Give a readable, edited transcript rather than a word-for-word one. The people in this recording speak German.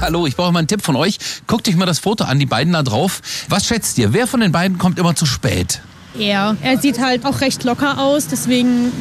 Hallo, ich brauche mal einen Tipp von euch. Guckt euch mal das Foto an, die beiden da drauf. Was schätzt ihr? Wer von den beiden kommt immer zu spät? Er sieht halt auch recht locker aus, deswegen